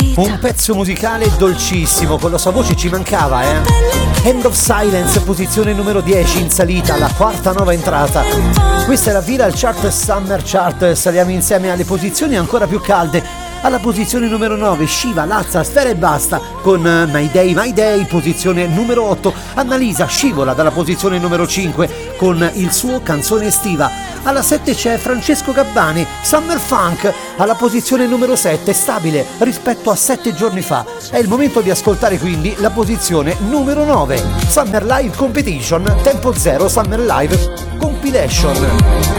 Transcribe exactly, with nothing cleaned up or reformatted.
Un pezzo musicale dolcissimo, con la sua voce ci mancava, eh? End of Silence, posizione numero dieci in salita, la quarta nuova entrata. Questa è la Viral Chart Summer Chart, saliamo insieme alle posizioni ancora più calde. Alla posizione numero nove, Shiva, Lazza, Sfera e Basta con My Day, My Day, posizione numero otto. Annalisa scivola dalla posizione numero cinque con il suo Canzone estiva. Alla sette c'è Francesco Gabbani, Summer Funk, alla posizione numero sette, stabile rispetto a sette giorni fa. È il momento di ascoltare quindi la posizione numero nove, Summer Live Competition, Tempo Zero Summer Live Compilation.